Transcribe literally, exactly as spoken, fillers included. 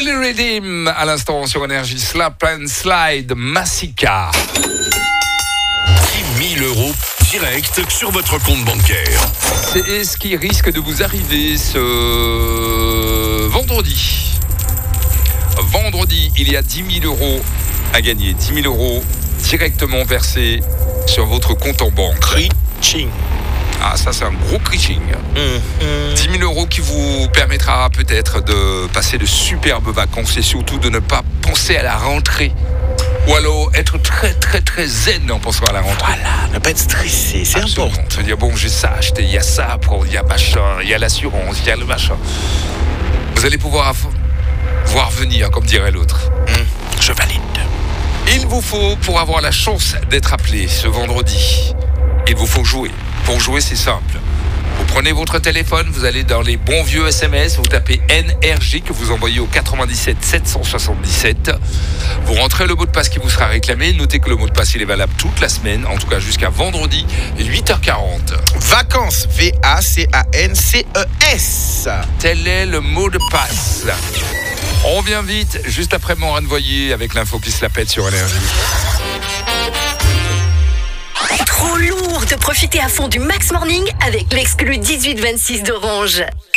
Willy Redeem à l'instant sur Énergie. Slap and Slide Massika. dix mille euros direct sur votre compte bancaire. C'est ce qui risque de vous arriver ce vendredi. Vendredi, il y a dix mille euros à gagner. dix mille euros directement versés sur votre compte en banque. Ching. Ah, ça, c'est un gros crishing. Mmh. dix mille euros qui vous permettra peut-être de passer de superbes vacances et surtout de ne pas penser à la rentrée. Ou alors être très, très, très zen en pensant à la rentrée. Voilà, ne pas être stressé, c'est Absolument. important. Se dire, bon, j'ai ça à acheter, il y a ça à prendre, il y a machin, il y a l'assurance, il y a le machin. Vous allez pouvoir voir venir, comme dirait l'autre. Mmh. Je valide. Il vous faut, pour avoir la chance d'être appelé ce vendredi, il vous faut jouer. Pour jouer, c'est simple. Vous prenez votre téléphone, vous allez dans les bons vieux S M S, vous tapez N R J que vous envoyez au quatre-vingt-dix-sept sept cent soixante-dix-sept. Vous rentrez le mot de passe qui vous sera réclamé. Notez que le mot de passe, il est valable toute la semaine, en tout cas jusqu'à vendredi, huit heures quarante. Vacances, V A C A N C E S. Tel est le mot de passe. On revient vite, juste après Morane Voyer, avec l'info qui se la pète sur Énergie. Trop lourd de profiter à fond du Max Morning avec l'exclu dix-huit vingt-six d'Orange.